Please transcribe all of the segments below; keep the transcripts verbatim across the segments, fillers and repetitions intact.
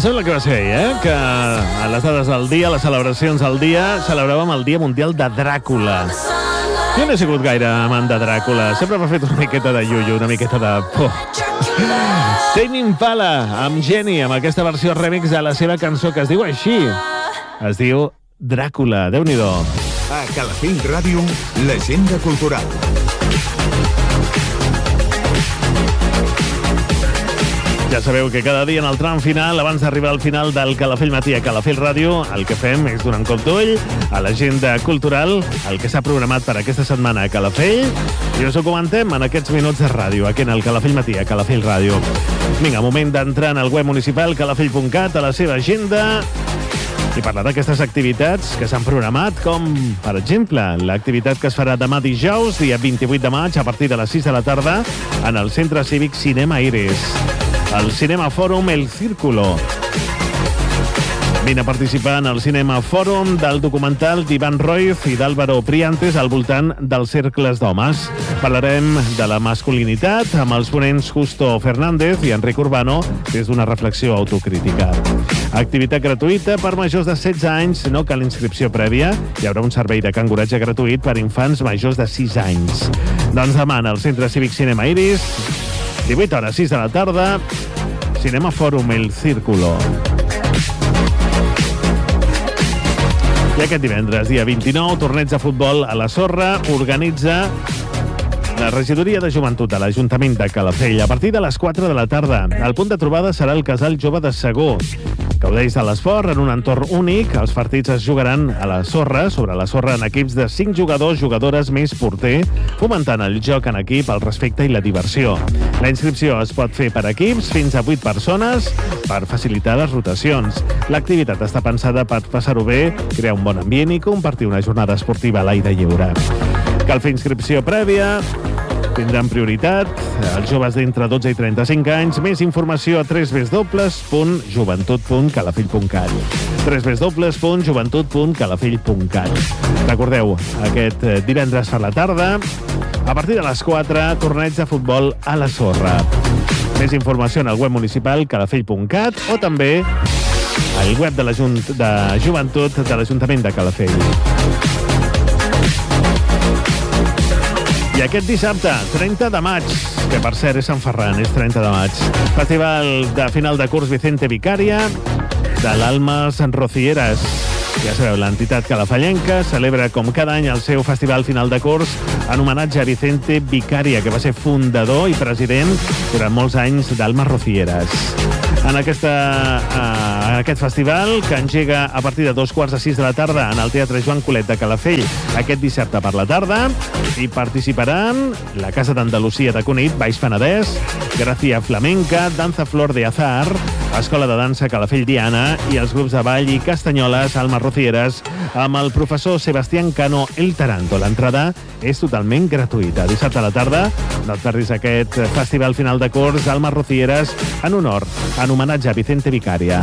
sembla que va ser ahir, eh? Que a les dades del dia, les celebracions del dia, celebràvem el Dia Mundial de Dràcula. Jo no he sigut gaire amant de Dràcula. Sempre m'ha fet una miqueta de iuiu, una miqueta de por. Tame Impala, amb Jenny, amb aquesta versió remix de la seva cançó que es diu així. Es diu Dràcula. Déu-n'hi-do. A Calafell Ràdio, l'agenda cultural. Ja sabeu que cada dia en el tram final, abans d'arribar al final del Calafell Matí a Calafell Ràdio, el que fem és donar un cop d'ull a l'agenda cultural, el que s'ha programat per aquesta setmana a Calafell, i us ho comentem en aquests minuts de ràdio, aquí en el Calafell Matí a Calafell Ràdio. Vinga, moment d'entrar en el web municipal calafell punt cat, a la seva agenda, i parlar d'aquestes activitats que s'han programat, com, per exemple, l'activitat que es farà demà dijous, dia vint-i-vuit de maig, a partir de les sis de la tarda, en el Centre Cívic Cinema Iris. El Cinema Fòrum El Círculo. Vine a participar en el Cinema Fòrum del documental d'Ivan Roiz i d'Álvaro Priantes al voltant dels cercles d'homes. Parlarem de la masculinitat amb els ponents Justo Fernández i Enric Urbano des d'una reflexió autocrítica. Activitat gratuïta per majors de setze anys, no cal inscripció prèvia. Hi haurà un servei de canguratge gratuït per infants majors de sis anys. Doncs demà al Centre Cívic Cinema Iris, divuit hores, sis de la tarda, Cinema Fòrum El Círculo. I aquest divendres, dia vint-i-nou, torneig de futbol a la Sorra, organitza la regidoria de joventut de l'Ajuntament de Calafell a partir de les quatre de la tarda. El punt de trobada serà el Casal Jove de Segó. Gaudeix de l'esport en un entorn únic. Els partits es jugaran a la sorra, sobre la sorra, en equips de cinc jugadors, jugadores més porter, fomentant el joc en equip, el respecte i la diversió. La inscripció es pot fer per equips, fins a vuit persones, per facilitar les rotacions. L'activitat està pensada per passar-ho bé, crear un bon ambient i compartir una jornada esportiva a l'aire lliure. Cal fer inscripció prèvia. Tindran prioritat els joves d'entre dotze i trenta-cinc anys. Més informació a w w w punt joventut punt calafell punt cat. w w w punt joventut punt calafell punt cat. Recordeu, aquest divendres per la tarda, a partir de les quatre, torneig de futbol a la Sorra. Més informació en el web municipal calafell punt cat o també al web de la Junt de Joventut de l'Ajuntament de Calafell. I aquest dissabte, trenta de maig, que per cert és Sant Ferran, és trenta de maig, festival de final de curs Vicente Vicaria de l'Almas Rocieres. Ja sabeu, l'entitat calafellenca celebra com cada any el seu festival final de curs en homenatge a Vicente Vicaria, que va ser fundador i president durant molts anys d'Almas Rocieres. En, aquesta, uh, en aquest festival, que engega a partir de dos quarts de sis de la tarda en el Teatre Joan Colet de Calafell aquest dissabte per la tarda, hi participaran la Casa d'Andalusia de Cunit, Baix Penedès, Gràcia Flamenca, Danza Flor de Azar, Escola de Dansa Calafell Diana i els grups de ball i castanyoles Almas Rocieres amb el professor Sebastián Cano El Taranto. L'entrada és totalment gratuïta. Dissabte a la tarda, no et perdis aquest festival final de curs d'Almas Rocieres en honor, en homenatge a Vicente Vicaria.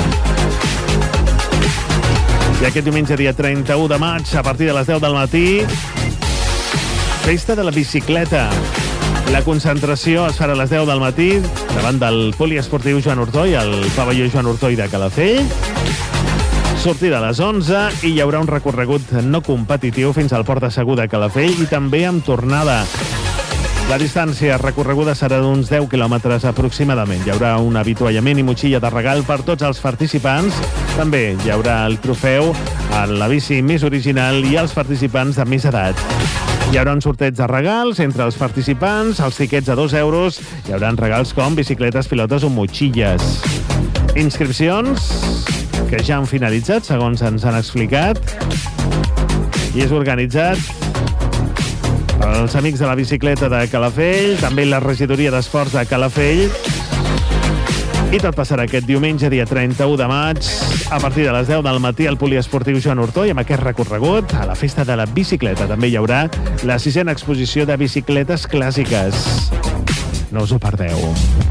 I aquest diumenge, dia trenta-u de maig, a partir de les deu del matí, festa de la bicicleta. La concentració es farà a les deu del matí davant del poliesportiu Joan Ortoll, al pavelló Joan Ortoll de Calafell. Sortida a les onze i hi haurà un recorregut no competitiu fins al Port de Segur de Calafell i també amb tornada. La distància recorreguda serà d'uns deu quilòmetres aproximadament. Hi haurà un avituallament i motxilla de regal per tots els participants. També hi haurà el trofeu a la bici més original i als participants de més edat. Hi haurà un sorteig de regals entre els participants, els tiquets a dos euros. Hi haurà regals com bicicletes, pilotes o motxilles. Inscripcions que ja han finalitzat, segons ens han explicat, i és organitzat els amics de la bicicleta de Calafell, també la regidoria d'esports de Calafell, i tot passarà aquest diumenge, dia trenta-u de maig, a partir de les deu del matí al poliesportiu Joan Ortoll, amb aquest recorregut a la festa de la bicicleta. També hi haurà la sisena exposició de bicicletes clàssiques. No us ho perdeu.